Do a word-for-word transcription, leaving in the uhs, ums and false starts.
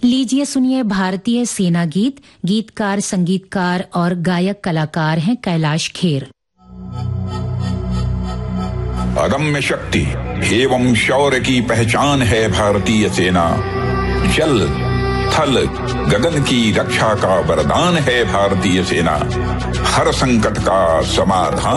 लीजिए सुनिए भारतीय सेना गीत। गीतकार, संगीतकार और गायक कलाकार हैं कैलाश खेर। अदम्य शक्ति एवं शौर्य की पहचान है भारतीय सेना। जल थल गगन की रक्षा का वरदान है भारतीय सेना। हर संकट का समाधान